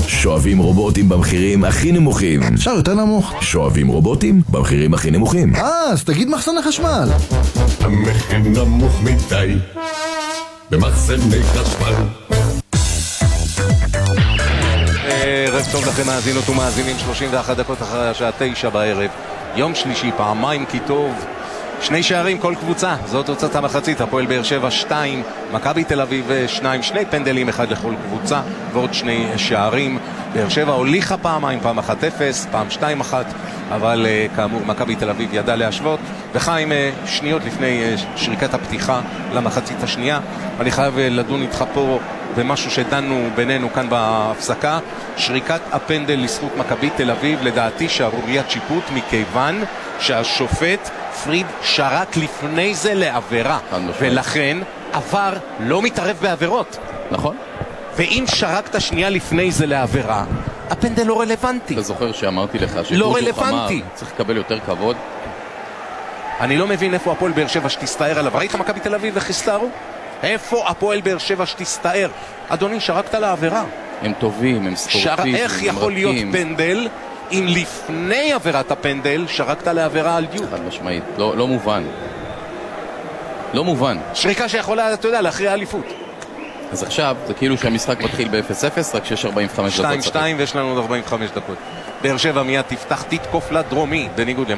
שואבים רובוטים במחירים הכי נמוכים. אפשר יותר נמוך? שואבים רובוטים במחירים הכי נמוכים. אז תגיד מחסן החשמל. המחיר נמוך מדי במחסני חשמל. ערב טוב לכם מאזינות ומאזינים, 31 דקות אחרי השעה 9 בערב, יום שלישי, פעמיים כי טוב, 2 שערים כל קבוצה, זאת תוצאת המחצית. הפועל באר שבע 2, מכבי תל אביב 2, 2 פנדלים, 1 לכל קבוצה ועוד 2 שערים. באר שבע הוליכה פעמיים, פעם 1-0, פעם 2-1, אבל כאמור מכבי תל אביב ידע להשוות. וחיים, שניות לפני שריקת הפתיחה למחצית השנייה, אני חייב לדון איתך פה ומשהו שדנו בינינו כאן בהפסקה. שריקת הפנדל לזכות מכבי תל אביב, לדעתי שערוריית שיפוט, מכיוון שהשופט פריד שרק לפני זה לעבירה, ולכן עבר לא מתערב בעבירות. נכון. ואם שרקת שנייה לפני זה לעבירה, הפנדל לא רלוונטי. אתה זוכר שאמרתי לך לא רלוונטי, צריך לקבל יותר כבוד? אני לא מבין איפה הפועל באר שבע שתסתער עליו. ראית מכבי תל אביב איך הסתערו? איפה הפועל באר שבע שתסתער? אדוני, שרקת לעבירה. הם טובים, הם ספורטיביים, איך יכול להיות פנדל אם לפני עבירת הפנדל שרקת לעבירה על דיוק? חד משמעית, לא מובן. לא מובן. שריקה שיכולה, אתה יודע, להכריע אליפות. אז עכשיו זה כאילו שהמשחק מתחיל ב-0-0, רק שיש 45 דקות. 2-2 ויש לנו עוד 45 דקות. באר שבע מיד תפתח, תתקוף לדרומי, בניגוד